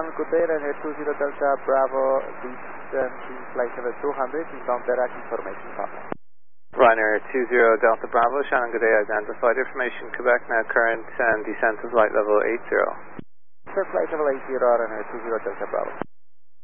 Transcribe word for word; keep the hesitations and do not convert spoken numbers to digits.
Sean, good day, runway two zero Delta Bravo, descend to flight level two hundred, inbound direct information contact. Ryanair two zero Delta Bravo, Shannon, good day, identified information, Quebec, now current and descent to flight level eight zero. Sir, flight level eight zero, Ryanair two zero Delta Bravo.